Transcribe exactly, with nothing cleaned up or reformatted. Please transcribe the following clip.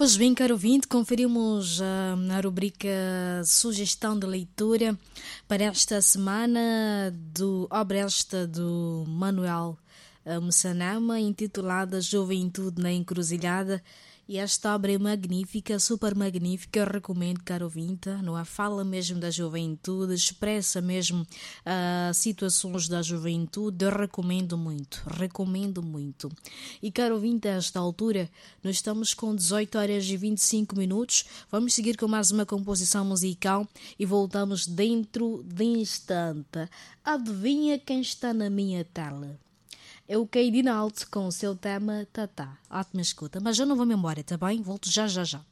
Pois bem, caro ouvinte, conferimos ah, a rubrica Sugestão de Leitura para esta semana do obra esta do Manuel ah, Mussanama, intitulada Juventude na Encruzilhada. E esta obra é magnífica, super magnífica, eu recomendo, caro ouvinte, não é? Fala mesmo da juventude, expressa mesmo ah, situações da juventude, eu recomendo muito, recomendo muito. E, caro ouvinte, a esta altura, nós estamos com dezoito horas e vinte e cinco minutos, vamos seguir com mais uma composição musical e voltamos dentro de instante. Adivinha quem está na minha tela? É o Keidinaldo com o seu tema Tatá. Ótima escuta, mas eu não vou-me embora, tá bem? Volto já, já, já.